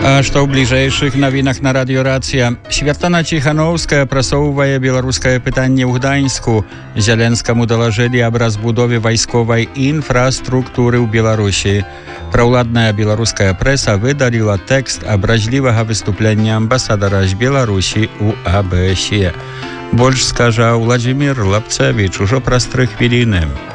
А што ў бліжэйшых навінах на радыёрацыя. Святлана Ціханаўская прасоўвае беларускае пытанне ў Гданьску. Зеленскаму далажылі аб разбудове вайсковай інфраструктуры ў Беларусі. Праўладная беларуская прэса выдаліла тэкст абражлівага выступлення амбасадара з Беларусі ў АБС. Больш скажа Владзімір Лапцевіч ужо праз 3 хвіліны.